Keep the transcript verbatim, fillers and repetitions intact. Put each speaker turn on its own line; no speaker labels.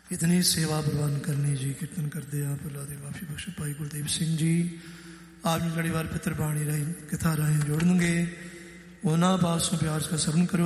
इतनी सेवा प्रवान करनी जी। कीर्तन करते आप अल्लाह दे माफी बख्श भाई गुरदेव सिंह जी आप लड़ीवार पितर बाणी रही कथा राहें जोड़नगे उन्होंने पास प्यार का सरन करो।